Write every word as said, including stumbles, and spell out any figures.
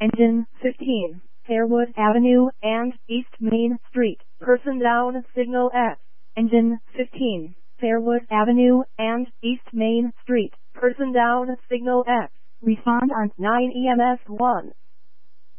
Engine fifteen, Fairwood Avenue and East Main Street. Person down, signal X. Engine fifteen, Fairwood Avenue and East Main Street. Person down, signal X. Respond on nine E M S one.